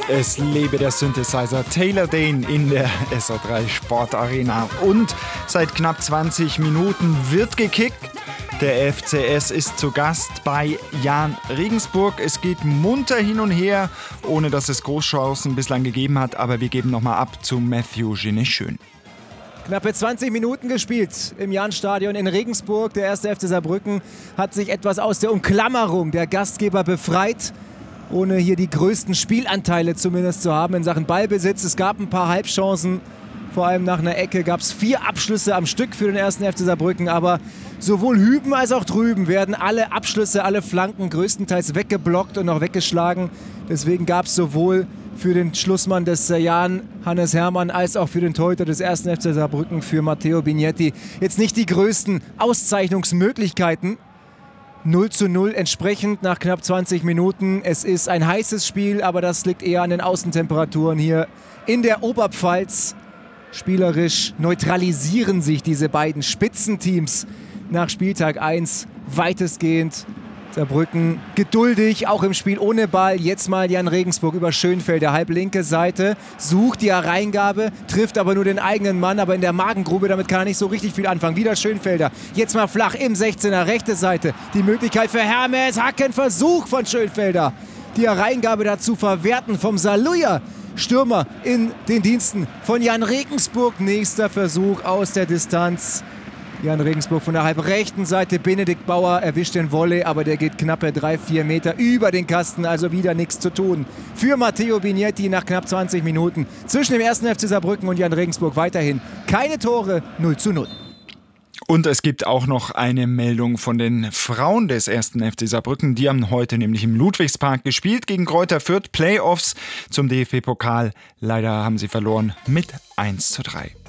Es lebe der Synthesizer Taylor Dane in der SA3 Sportarena. Und seit knapp 20 Minuten wird gekickt. Der FCS ist zu Gast bei Jahn Regensburg. Es geht munter hin und her, ohne dass es Großchancen bislang gegeben hat. Aber wir geben nochmal ab zu Matthew Genet-Schön. Knappe 20 Minuten gespielt im Jahnstadion in Regensburg. Der 1. FC Saarbrücken hat sich etwas aus der Umklammerung der Gastgeber befreit, ohne hier die größten Spielanteile zumindest zu haben in Sachen Ballbesitz. Es gab ein paar Halbchancen, vor allem nach einer Ecke gab es 4 Abschlüsse am Stück für den 1. FC Saarbrücken, aber sowohl hüben als auch drüben werden alle Abschlüsse, alle Flanken größtenteils weggeblockt und auch weggeschlagen. Deswegen gab es sowohl für den Schlussmann des Jahn, Hannes Hermann, als auch für den Torhüter des 1. FC Saarbrücken, für Matteo Bignetti, jetzt nicht die größten Auszeichnungsmöglichkeiten. 0:0 entsprechend nach knapp 20 Minuten. Es ist ein heißes Spiel, aber das liegt eher an den Außentemperaturen hier in der Oberpfalz. Spielerisch neutralisieren sich diese beiden Spitzenteams nach Spieltag 1 weitestgehend. Saarbrücken geduldig, auch im Spiel ohne Ball. Jetzt mal Jahn Regensburg über Schönfelder, halblinke Seite, sucht die Hereingabe, trifft aber nur den eigenen Mann, aber in der Magengrube, damit kann er nicht so richtig viel anfangen. Wieder Schönfelder, jetzt mal flach im 16er, rechte Seite. Die Möglichkeit für Hermes, Hackenversuch von Schönfelder. Die Hereingabe dazu verwerten vom Saluja. Stürmer in den Diensten von Jahn Regensburg. Nächster Versuch aus der Distanz. Jahn Regensburg von der halbrechten Seite. Benedikt Bauer erwischt den Volley, aber der geht knappe 3-4 Meter über den Kasten. Also wieder nichts zu tun für Matteo Bignetti nach knapp 20 Minuten. Zwischen dem 1. FC Saarbrücken und Jahn Regensburg weiterhin keine Tore, 0:0. Und es gibt auch noch eine Meldung von den Frauen des 1. FC Saarbrücken. Die haben heute nämlich im Ludwigspark gespielt gegen Greuther Fürth. Playoffs zum DFB-Pokal. Leider haben sie verloren mit 1:3.